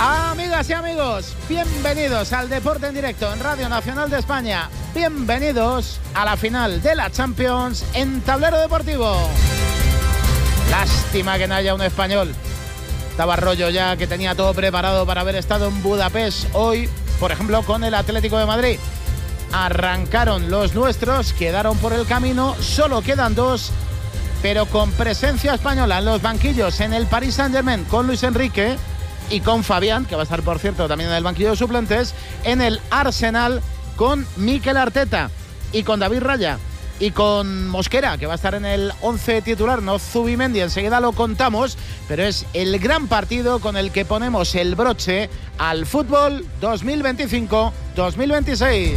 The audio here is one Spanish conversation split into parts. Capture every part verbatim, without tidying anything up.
Amigas y amigos, bienvenidos al Deporte en Directo en Radio Nacional de España. Bienvenidos a la final de la Champions en Tablero Deportivo. Lástima que no haya un español. Estaba Rollo ya, que tenía todo preparado para haber estado en Budapest hoy, por ejemplo, con el Atlético de Madrid. Arrancaron los nuestros, quedaron por el camino, solo quedan dos, pero con presencia española en los banquillos en el Paris Saint-Germain con Luis Enrique y con Fabián, que va a estar, por cierto, también en el banquillo de suplentes, en el Arsenal con Mikel Arteta y con David Raya y con Mosquera, que va a estar en el once titular, no Zubimendi, enseguida lo contamos, pero es el gran partido con el que ponemos el broche al fútbol dos mil veinticinco dos mil veintiséis.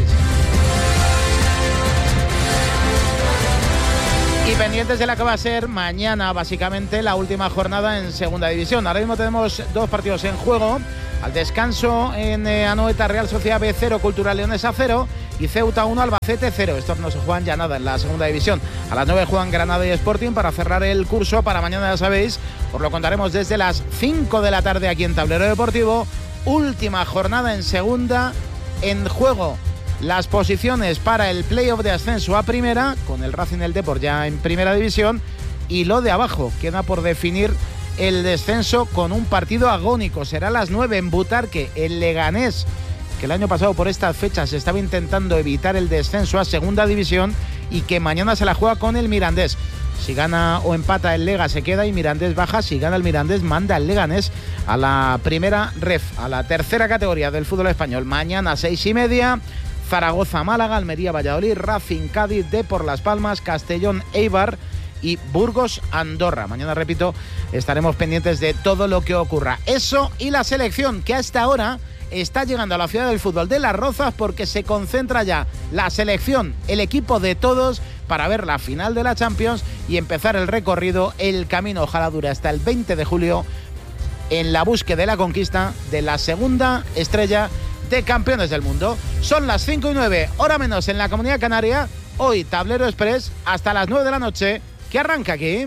Y pendientes de la que va a ser mañana, básicamente, la última jornada en Segunda División. Ahora mismo tenemos dos partidos en juego. Al descanso en eh, Anoeta, Real Sociedad B cero, Cultural Leonesa cero y Ceuta uno, Albacete cero. Estos no se juegan ya nada en la Segunda División. A las nueve juegan Granada y Sporting para cerrar el curso. Para mañana, ya sabéis, os lo contaremos desde las cinco de la tarde aquí en Tablero Deportivo. Última jornada en Segunda, en juego las posiciones para el playoff de ascenso a primera, con el Racing del Depor ya en primera división, y lo de abajo, queda por definir el descenso con un partido agónico. Será a las nueve en Butarque, el Leganés, que el año pasado por estas fechas estaba intentando evitar el descenso a segunda división y que mañana se la juega con el Mirandés. Si gana o empata el Lega se queda y Mirandés baja. Si gana el Mirandés manda el Leganés a la primera ref, a la tercera categoría del fútbol español. Mañana seis y media, Zaragoza, Málaga, Almería, Valladolid, Racing, Cádiz, Depor, Las Palmas, Castellón, Eibar y Burgos, Andorra. Mañana, repito, estaremos pendientes de todo lo que ocurra. Eso y la selección, que hasta ahora está llegando a la ciudad del fútbol de Las Rozas, porque se concentra ya la selección, el equipo de todos, para ver la final de la Champions y empezar el recorrido, el camino, ojalá dure hasta el veinte de julio, en la búsqueda de la conquista de la segunda estrella de campeones del mundo. Son las cinco y nueve, hora menos en la Comunidad Canaria. Hoy Tablero Express hasta las nueve de la noche, que arranca aquí.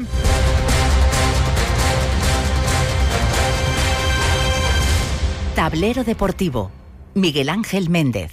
Tablero Deportivo, Miguel Ángel Méndez.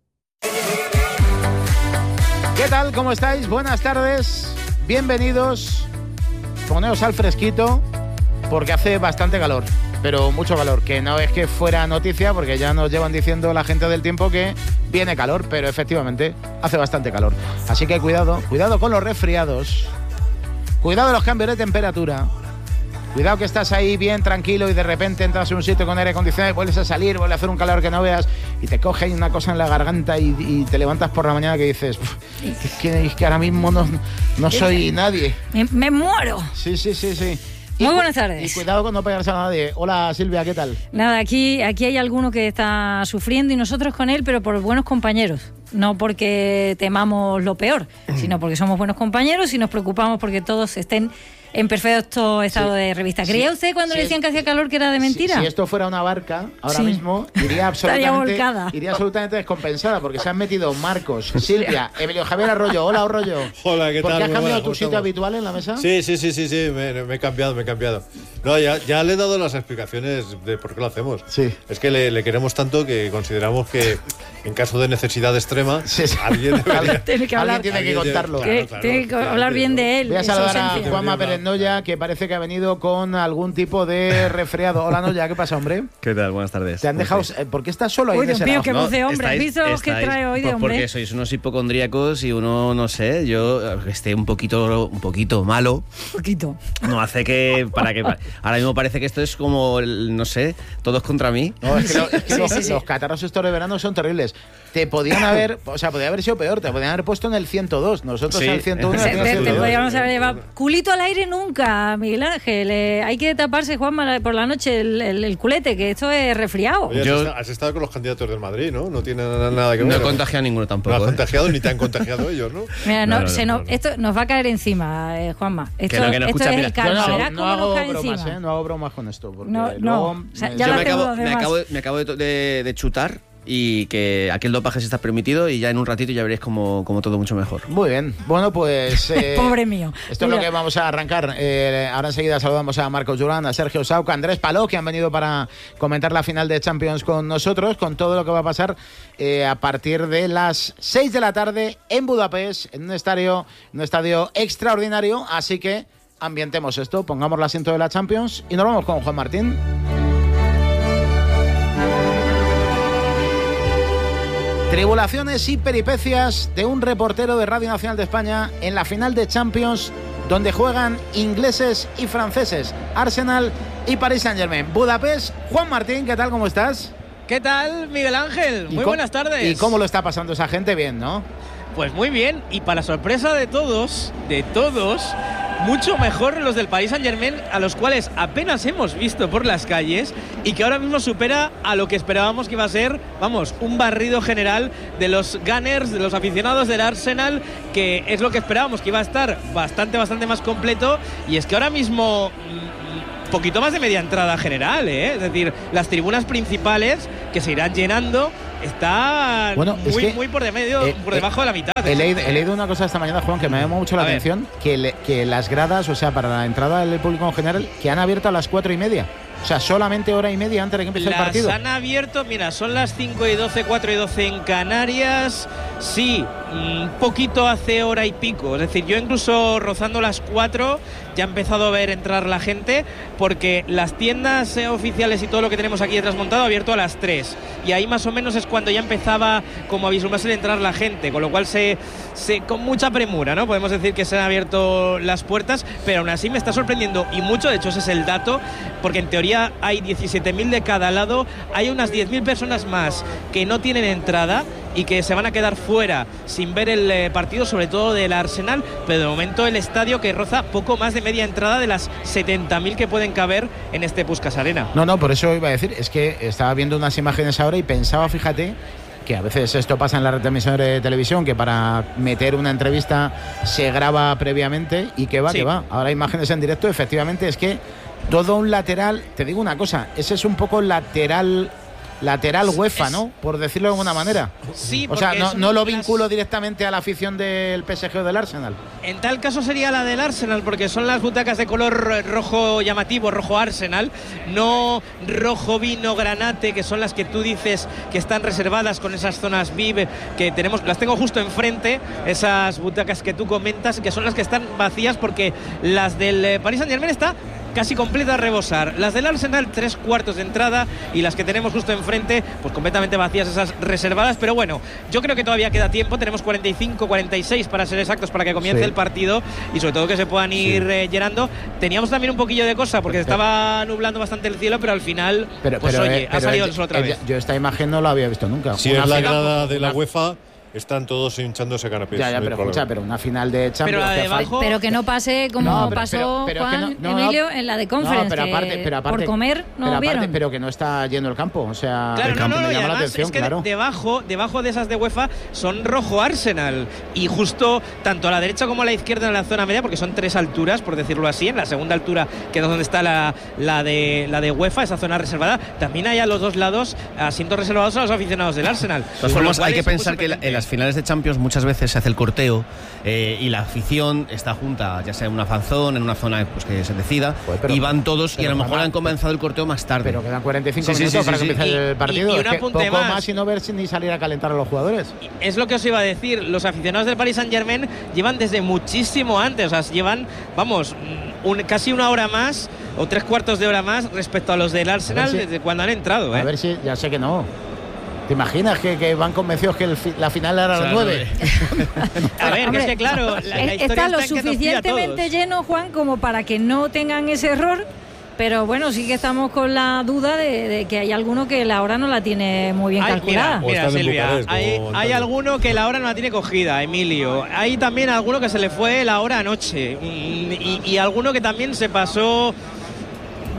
¿Qué tal? ¿Cómo estáis? Buenas tardes, bienvenidos. Poneos al fresquito, porque hace bastante calor, pero mucho calor, que no es que fuera noticia, porque ya nos llevan diciendo la gente del tiempo que viene calor, pero efectivamente hace bastante calor. Así que cuidado, cuidado con los resfriados, cuidado los cambios de temperatura, cuidado que estás ahí bien tranquilo y de repente entras en un sitio con aire acondicionado y vuelves a salir, vuelve a hacer un calor que no veas y te coge ahí una cosa en la garganta y, y te levantas por la mañana que dices, es que, es que ahora mismo no, no soy nadie. Me, me muero. Sí, sí, sí, sí. Muy buenas tardes. Y cuidado con no pegarse a nadie. Hola, Silvia, ¿qué tal? Nada, aquí, aquí hay alguno que está sufriendo y nosotros con él, pero por buenos compañeros. No porque temamos lo peor, sino porque somos buenos compañeros y nos preocupamos porque todos estén en perfecto estado sí. de revista. ¿Creía sí. usted cuando sí. le decían que hacía calor que era de mentira? Si, si esto fuera una barca, ahora sí. mismo iría absolutamente, iría absolutamente descompensada, porque se han metido Marcos, Silvia, Emilio Javier Arroyo. Hola, Arroyo. Hola, ¿qué ¿Por tal? qué has cambiado buena, tu sitio estamos? habitual en la mesa? Sí, sí, sí, sí, sí, me, me he cambiado, me he cambiado. No, ya, ya le he dado las explicaciones de por qué lo hacemos. Sí. Es que le, le queremos tanto que consideramos que en caso de necesidad extrema, sí, sí. alguien debería... tiene que hablar, alguien tiene que contarlo. Que, claro, claro, tiene que claro, hablar bien de él. Voy a saludar a Juanma Pérez Noya, que parece que ha venido con algún tipo de resfriado. Hola, Noya, ¿qué pasa, hombre? ¿Qué tal? Buenas tardes. ¿Te han dejado? ¿Por qué estás solo ahí? Uy, Dios mío, qué voz de hombre. No, ¿Has visto lo que trae hoy de pues hombre? Porque sois unos hipocondríacos y uno, no sé, yo esté un poquito, un poquito malo. Un poquito. No hace que, para que, ahora mismo parece que esto es como, el, no sé, todos contra mí. No, es que, lo, es que sí, los, sí, sí. los catarros estos de verano son terribles. Te podían haber, o sea, podría haber sido peor, te podían haber puesto en el ciento dos, nosotros sí. en el ciento uno. Te, te, te podríamos haber llevado culito al aire nunca, Miguel Ángel. Eh, hay que taparse, Juanma, por la noche el, el, el culete, que esto es resfriado. Oye, Yo, has, estado, has estado con los candidatos del Madrid, ¿no? No tiene nada que ver. No he contagiado a ninguno tampoco. No has ¿eh? contagiado ni te han contagiado ellos, ¿no? Mira, no, no, no, se no, nos, no. esto nos va a caer encima, eh, Juanma. Esto, que no, que no, esto escucha, es mira, el calma, no, verás no cómo hago nos cae bromas, encima. ¿eh? No hago bromas con esto. Porque no, luego, no. O sea, ya Yo lo me acabo, tengo, me, acabo, me acabo de, de, de chutar y que aquel dopaje sí está permitido y ya en un ratito ya veréis como, como todo mucho mejor. Muy bien, bueno pues... Eh, Pobre mío. Esto Mira. es lo que vamos a arrancar. Eh, ahora enseguida saludamos a Marcos Durán, a Sergio Sauca, a Andrés Paló, que han venido para comentar la final de Champions con nosotros, con todo lo que va a pasar eh, a partir de las seis de la tarde en Budapest, en un estadio, en un estadio extraordinario, así que ambientemos esto, pongamos el asiento de la Champions y nos vamos con Juan Martín. Tribulaciones y peripecias de un reportero de Radio Nacional de España en la final de Champions, donde juegan ingleses y franceses, Arsenal y Paris Saint-Germain. Budapest, Juan Martín, ¿qué tal? ¿Cómo estás? ¿Qué tal, Miguel Ángel? Muy buenas tardes. ¿Y cómo lo está pasando esa gente? Bien, ¿no? Pues muy bien, y para sorpresa de todos, de todos, mucho mejor los del Paris Saint-Germain, a los cuales apenas hemos visto por las calles y que ahora mismo supera a lo que esperábamos que iba a ser, vamos, un barrido general de los Gunners, de los aficionados del Arsenal, que es lo que esperábamos, que iba a estar bastante, bastante más completo. Y es que ahora mismo... poquito más de media entrada general, ¿eh? Es decir, las tribunas principales que se irán llenando están bueno, muy, es que, muy por, de medio, eh, por debajo eh, de la mitad. He leído, he leído una cosa esta mañana, Juan, que me ha llamado mucho la a atención, que, le, que las gradas, o sea, para la entrada del público en general, que han abierto a las cuatro y media. O sea, solamente hora y media antes de que empiece las el partido. Han abierto, mira, son las cinco y doce, cuatro y doce en Canarias. Sí, un poquito hace hora y pico. Es decir, yo incluso rozando las cuatro ya he empezado a ver entrar la gente, porque las tiendas eh, oficiales y todo lo que tenemos aquí detrás montado ha abierto a las tres. Y ahí más o menos es cuando ya empezaba como a vislumbrarse de entrar la gente, con lo cual se, se con mucha premura, ¿no? Podemos decir que se han abierto las puertas, pero aún así me está sorprendiendo y mucho. De hecho, ese es el dato, porque en teoría hay diecisiete mil de cada lado, hay unas diez mil personas más que no tienen entrada y que se van a quedar fuera sin ver el eh, partido, sobre todo del Arsenal, pero de momento el estadio que roza poco más de media entrada de las setenta mil que pueden caber en este Puskás Arena. No, no, por eso iba a decir, es que estaba viendo unas imágenes ahora y pensaba, fíjate, que a veces esto pasa en la retransmisión de televisión, que para meter una entrevista se graba previamente y que va, sí. que va. Ahora imágenes en directo, efectivamente, es que todo un lateral, te digo una cosa, ese es un poco lateral... lateral UEFA, es, ¿no? Por decirlo de alguna manera. Sí, o sea, no, no lo vinculo las... directamente a la afición del P S G o del Arsenal. En tal caso sería la del Arsenal, porque son las butacas de color rojo llamativo, rojo Arsenal, no rojo vino granate, que son las que tú dices que están reservadas con esas zonas V I V que tenemos. Las tengo justo enfrente, esas butacas que tú comentas, que son las que están vacías, porque las del Paris Saint-Germain está casi completa a rebosar. Las del Arsenal, tres cuartos de entrada, y las que tenemos justo enfrente, pues completamente vacías, esas reservadas. Pero bueno, yo creo que todavía queda tiempo. Tenemos cuarenta y cinco, cuarenta y seis para ser exactos, para que comience sí. el partido, y sobre todo que se puedan ir sí. eh, llenando. Teníamos también un poquillo de cosa, porque pero, estaba nublando bastante el cielo, pero al final, pero, pues pero, oye, eh, ha salido el, el sol otra el, vez. Yo esta imagen no la había visto nunca. Si una es la final, grada de la una... UEFA, están todos hinchándose canapés. Ya, ya, no pero escucha, pero una final de Champions. Pero, la de debajo, pero que no pase como no, pero, pasó pero, pero, Juan que no, no, Emilio en la de Conference, no, pero aparte, pero aparte, por comer no pero vieron. Aparte, pero que no está yendo el campo, o sea, claro, el campo no, no, me llama además, la atención, es que claro. debajo, debajo de esas de UEFA son rojo Arsenal, y justo tanto a la derecha como a la izquierda en la zona media, porque son tres alturas, por decirlo así. En la segunda altura, que es donde está la, la de la de UEFA, esa zona reservada, también hay a los dos lados asientos reservados a los aficionados del Arsenal. De todas formas, hay que pensar que la, en las finales de Champions muchas veces se hace el corteo eh, y la afición está junta, ya sea en una fanzone, en una zona pues, que se decida, Joder, pero, y van todos y a lo mejor han comenzado el corteo más tarde. Pero quedan cuarenta y cinco sí, minutos sí, sí, para sí, que sí. empiece el partido. Y, y es que poco más. más y no ver ni salir a calentar a los jugadores. Es lo que os iba a decir, los aficionados del Paris Saint-Germain llevan desde muchísimo antes, o sea, llevan, vamos, un, casi una hora más o tres cuartos de hora más respecto a los del Arsenal si, desde cuando han entrado. ¿eh? A ver si, ya sé que no. ¿Te imaginas que, que van convencidos que el fi, la final era a las nueve? A ver, Hombre, es que claro, la, la historia está lo está suficientemente lleno, Juan, como para que no tengan ese error. Pero bueno, sí que estamos con la duda de, de que hay alguno que la hora no la tiene muy bien Ay, calculada. Mira, mira Silvia, Bucarest, hay, hay alguno que la hora no la tiene cogida, Emilio. Hay también alguno que se le fue la hora anoche. Y, y, y alguno que también se pasó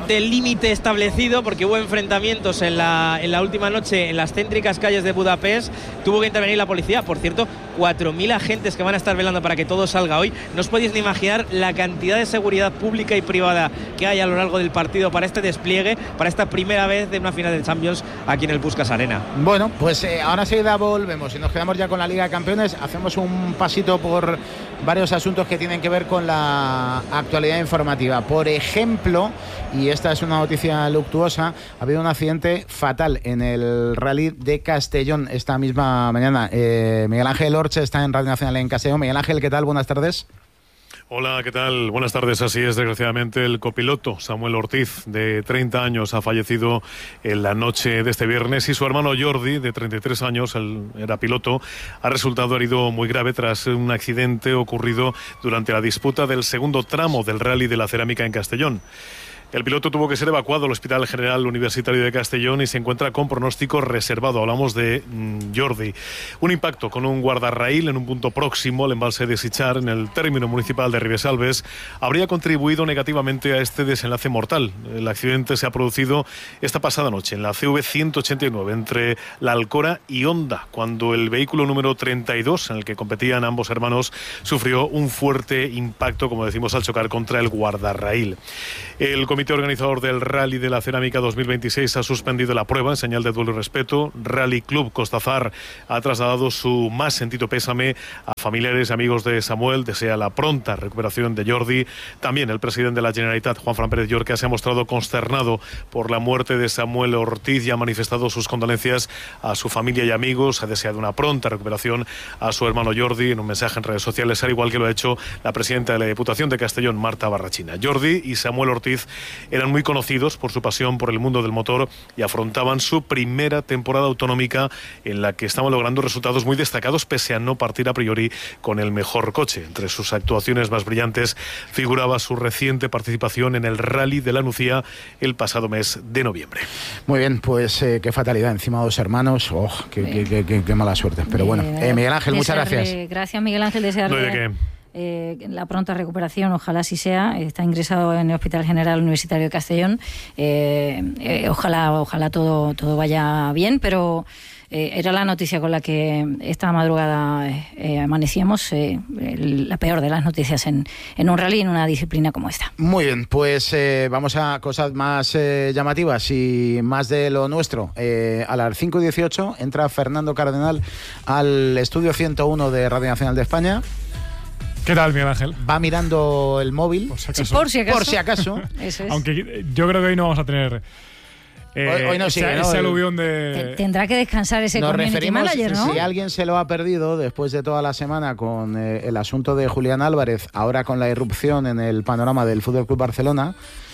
del límite establecido, porque hubo enfrentamientos en la, en la última noche en las céntricas calles de Budapest. Tuvo que intervenir la policía. Por cierto, cuatro mil agentes que van a estar velando para que todo salga hoy. No os podéis ni imaginar la cantidad de seguridad pública y privada que hay a lo largo del partido para este despliegue, para esta primera vez de una final de Champions aquí en el Puskás Arena. Bueno, pues eh, ahora enseguida volvemos y nos quedamos ya con la Liga de Campeones. Hacemos un pasito por varios asuntos que tienen que ver con la actualidad informativa. Por ejemplo, y esta es una noticia luctuosa, ha habido un accidente fatal en el Rally de Castellón esta misma mañana. Eh, Miguel Ángel Orche está en Radio Nacional en Castellón. Miguel Ángel, ¿qué tal? Buenas tardes. Hola, ¿qué tal? Buenas tardes. Así es, desgraciadamente, el copiloto Samuel Ortiz, de treinta años, ha fallecido en la noche de este viernes, y su hermano Jordi, de treinta y tres años, él era piloto, ha resultado herido muy grave tras un accidente ocurrido durante la disputa del segundo tramo del Rally de la Cerámica en Castellón. El piloto tuvo que ser evacuado al Hospital General Universitario de Castellón y se encuentra con pronóstico reservado. Hablamos de mmm, Jordi. Un impacto con un guardarraíl en un punto próximo al embalse de Sichar, en el término municipal de Ribesalbes, habría contribuido negativamente a este desenlace mortal. El accidente se ha producido esta pasada noche en la C V ciento ochenta y nueve entre La Alcora y Honda, cuando el vehículo número treinta y dos, en el que competían ambos hermanos, sufrió un fuerte impacto, como decimos, al chocar contra el guardarraíl. El El comité organizador del Rally de la Cerámica dos mil veintiséis ha suspendido la prueba en señal de duelo y respeto. Rally Club Costazar ha trasladado su más sentido pésame a familiares y amigos de Samuel. Desea la pronta recuperación de Jordi. También el presidente de la Generalitat, Juan Fran Pérez Llorca, se ha mostrado consternado por la muerte de Samuel Ortiz y ha manifestado sus condolencias a su familia y amigos. Ha deseado una pronta recuperación a su hermano Jordi en un mensaje en redes sociales, al igual que lo ha hecho la presidenta de la Diputación de Castellón, Marta Barrachina. Jordi y Samuel Ortiz eran muy conocidos por su pasión por el mundo del motor y afrontaban su primera temporada autonómica, en la que estaban logrando resultados muy destacados pese a no partir a priori con el mejor coche. Entre sus actuaciones más brillantes figuraba su reciente participación en el Rally de la Nucía el pasado mes de noviembre. Muy bien, pues eh, qué fatalidad, encima dos hermanos. Oh, qué, qué, qué, qué, qué mala suerte. Pero bueno, eh, Miguel Ángel, muchas gracias. Gracias, Miguel Ángel, desearle... No hay de qué. Eh, la pronta recuperación, ojalá así sea. Está ingresado en el Hospital General Universitario de Castellón. Eh, eh, ojalá, ojalá todo, todo vaya bien, pero eh, era la noticia con la que esta madrugada eh, amanecíamos, eh, la peor de las noticias en, en un rally, en una disciplina como esta. Muy bien, pues eh, vamos a cosas más eh, llamativas y más de lo nuestro. Eh, a las cinco y dieciocho entra Fernando Cardenal al estudio ciento uno de Radio Nacional de España. ¿Qué tal, Miguel Ángel? Va mirando el móvil. Por si acaso. Por si acaso. Por si acaso. Eso es. Aunque yo creo que hoy no vamos a tener eh, hoy, hoy no sigue, ese, ¿no? ese aluvión de... Tendrá que descansar ese Nos community referimos, manager, ¿no? si alguien se lo ha perdido después de toda la semana con eh, el asunto de Julián Álvarez, ahora con la irrupción en el panorama del Fútbol Club Barcelona,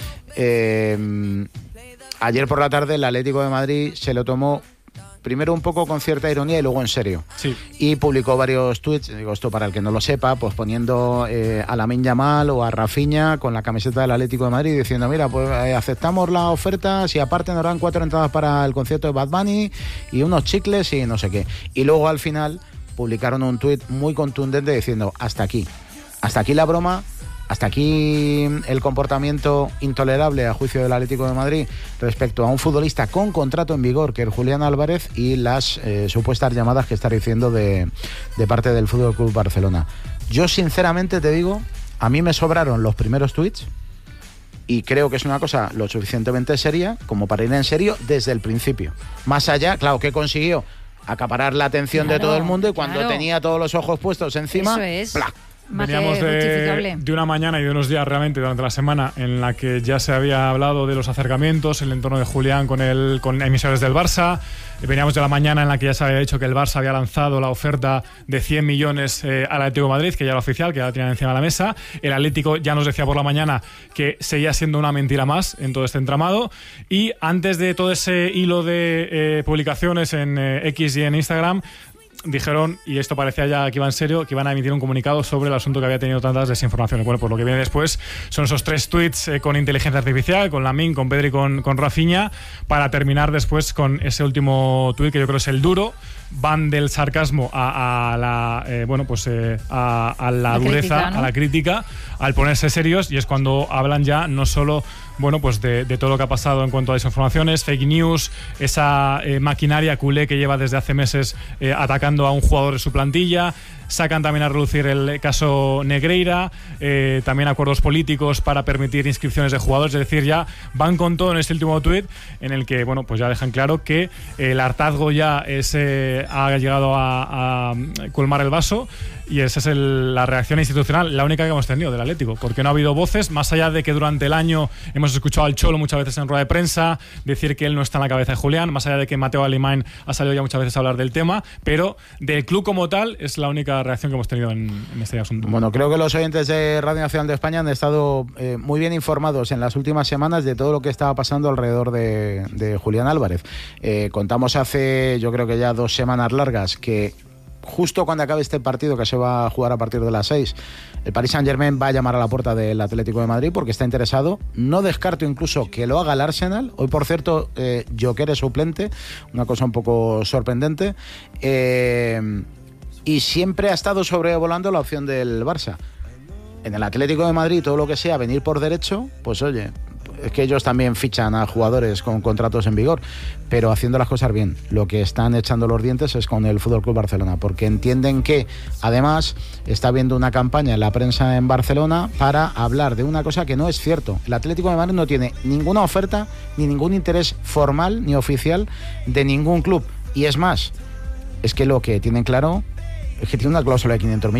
eh, ayer por la tarde el Atlético de Madrid se lo tomó primero un poco con cierta ironía y luego en serio. Sí. Y publicó varios tweets, digo esto para el que no lo sepa, pues poniendo eh, a Lamine Yamal o a Rafinha con la camiseta del Atlético de Madrid, diciendo, mira, pues eh, aceptamos la oferta si aparte nos dan cuatro entradas para el concierto de Bad Bunny y unos chicles y no sé qué. Y luego al final publicaron un tuit muy contundente diciendo, hasta aquí, hasta aquí la broma. Hasta aquí el comportamiento intolerable a juicio del Atlético de Madrid respecto a un futbolista con contrato en vigor, que es Julián Álvarez, y las eh, supuestas llamadas que está diciendo de, de parte del Fútbol Club Barcelona. Yo sinceramente te digo, a mí me sobraron los primeros tweets y creo que es una cosa lo suficientemente seria como para ir en serio desde el principio. Más allá, claro, ¿qué consiguió? Acaparar la atención claro, de todo el mundo y cuando claro. tenía todos los ojos puestos encima, eso es. ¡plac! Más Veníamos que de, justificable. de una mañana y de unos días realmente durante la semana en la que ya se había hablado de los acercamientos, el entorno de Julián con, el, con emisores del Barça. Veníamos de la mañana en la que ya se había dicho que el Barça había lanzado la oferta de cien millones eh, al Atlético de Madrid, que ya era oficial, que ya la tenían encima de la mesa. El Atlético ya nos decía por la mañana que seguía siendo una mentira más en todo este entramado. Y antes de todo ese hilo de eh, publicaciones en eh, X y en Instagram, dijeron, y esto parecía ya que iba en serio, que iban a emitir un comunicado sobre el asunto que había tenido tantas desinformaciones. Bueno, pues lo que viene después son esos tres tweets eh, con inteligencia artificial, con Lamine, con Pedri y con, con Rafinha, para terminar después con ese último tweet que yo creo es el duro. Van del sarcasmo a, a la eh, bueno pues eh, a, a la, la dureza, crítica, ¿no? A la crítica, al ponerse serios, y es cuando hablan ya no solo bueno, pues de, de todo lo que ha pasado en cuanto a desinformaciones, fake news, esa eh, maquinaria culé que lleva desde hace meses eh, atacando a un jugador de su plantilla. Sacan también a relucir el caso Negreira, eh, también acuerdos políticos para permitir inscripciones de jugadores, es decir, ya van con todo en este último tuit en el que, bueno, pues ya dejan claro que el hartazgo ya es, eh, ha llegado a, a colmar el vaso, y esa es el, la reacción institucional, la única que hemos tenido del Atlético, porque no ha habido voces, más allá de que durante el año hemos escuchado al Cholo muchas veces en rueda de prensa decir que él no está en la cabeza de Julián, más allá de que Mateo Alemán ha salido ya muchas veces a hablar del tema, pero del club como tal es la única reacción que hemos tenido en, en este asunto. Bueno, creo que los oyentes de Radio Nacional de España han estado eh, muy bien informados en las últimas semanas de todo lo que estaba pasando alrededor de, de Julián Álvarez. Eh, contamos hace, yo creo que ya dos semanas largas, que justo cuando acabe este partido, que se va a jugar a partir de las seis, el Paris Saint-Germain va a llamar a la puerta del Atlético de Madrid porque está interesado. No descarto incluso que lo haga el Arsenal. Hoy, por cierto, eh, Joker es suplente, una cosa un poco sorprendente. Eh... Y siempre ha estado sobrevolando la opción del Barça. En el Atlético de Madrid, todo lo que sea venir por derecho, pues oye, es que ellos también fichan a jugadores con contratos en vigor, pero haciendo las cosas bien. Lo que están echando los dientes es con el F C Barcelona, porque entienden que, además, está habiendo una campaña en la prensa en Barcelona para hablar de una cosa que no es cierto. El Atlético de Madrid no tiene ninguna oferta, ni ningún interés formal ni oficial de ningún club. Y es más, es que lo que tienen claro es que tiene una cláusula de quinientos millones.